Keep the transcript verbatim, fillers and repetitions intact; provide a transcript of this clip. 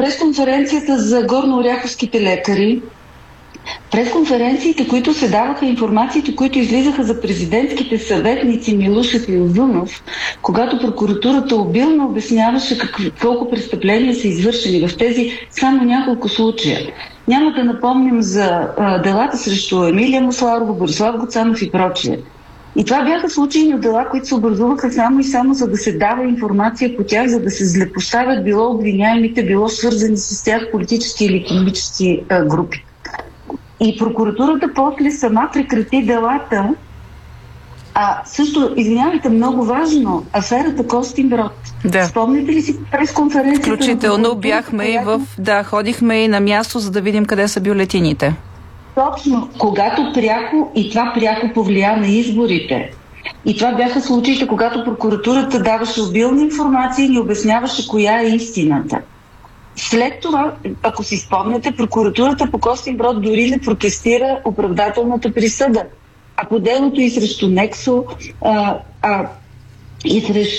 пресконференцията за горнооряховските лекари, пресконференциите, които се даваха, информациите, които излизаха за президентските съветници Милушев и Узунов, когато прокуратурата обилно обясняваше какви, колко престъпления са извършени в тези само няколко случая. Няма да напомним за а, делата срещу Емилия Масларова, Борислав Гуцанов и прочие. И това бяха случаи на дела, които се образуваха само и само за да се дава информация по тях, за да се злепоставят било обвиняемите, било свързани с тях политически или икономически а, групи. И прокуратурата после сама прекрати делата. А също, извинявайте, много важно, аферата Костинброд. Да. Спомните ли си пресконференцията? Включително бяхме и в... Да, ходихме и на място, за да видим къде са бюлетините. Точно, когато пряко, и това пряко повлия на изборите. И това бяха случаите, когато прокуратурата даваше обилна информация и ни обясняваше коя е истината. След това, ако си спомняте, прокуратурата по Костинброд дори не протестира оправдателната присъда. А по делото и срещу Нексо, а, а, и срещу